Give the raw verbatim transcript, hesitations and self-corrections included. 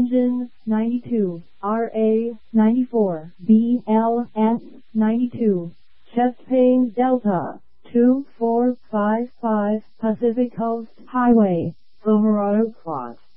Engine, ninety-two. R A, ninety-four. B L S, ninety-two. Chest pain Delta, two four five five. Pacific Coast Highway, Silverado Cross.